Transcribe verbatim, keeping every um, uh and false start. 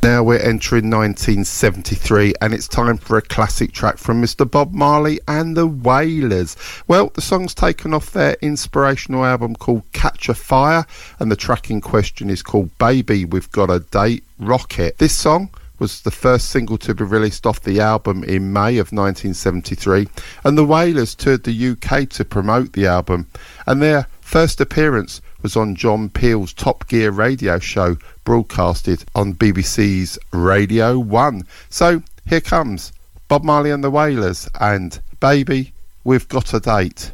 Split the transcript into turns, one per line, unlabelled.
Now we're entering nineteen seventy-three and it's time for a classic track from Mister Bob Marley and the Wailers. Well, the song's taken off their inspirational album called Catch a Fire, and the track in question is called Baby We've Got a Date, Rocket. This song was the first single to be released off the album in May of nineteen seventy-three, and the Wailers toured the U K to promote the album, and their first appearance was on John Peel's Top Gear radio show, broadcasted on B B C's Radio one. So here comes Bob Marley and the Wailers and Baby We've Got a Date.